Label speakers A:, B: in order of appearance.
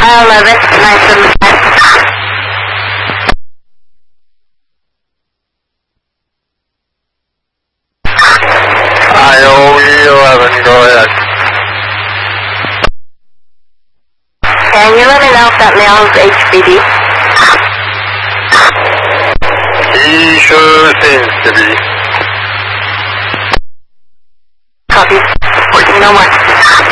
A: 11, 975.
B: IOE 11, go ahead.
A: Can you let me know if that male is HBD?
B: He sure seems to be.
A: Copy. 1401.